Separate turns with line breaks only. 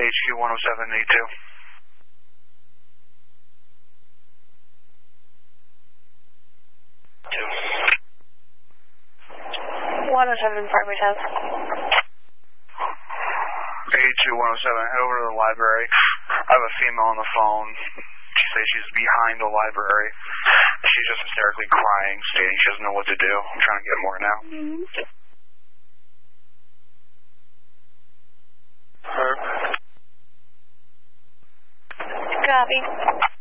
HQ 10782.
107 Primary Test.
HQ 107, head over to the library. I have a female on the phone. She says she's behind the library. She's just hysterically crying, stating she doesn't know what to do. I'm trying to get more now.
Copy.